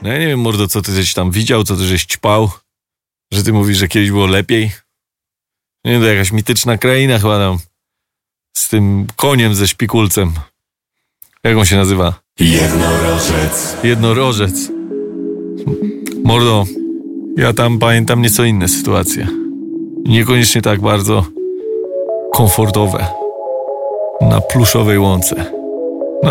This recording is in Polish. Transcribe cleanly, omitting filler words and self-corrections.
No ja nie wiem, mordo, co ty żeś tam widział, co ty żeś ćpał, że ty mówisz, że kiedyś było lepiej. Nie, to jakaś mityczna kraina chyba tam z tym koniem ze szpikulcem. Jak on się nazywa? Jednorożec. Mordo, ja tam pamiętam nieco inne sytuacje. Niekoniecznie tak bardzo komfortowe. Na pluszowej łące.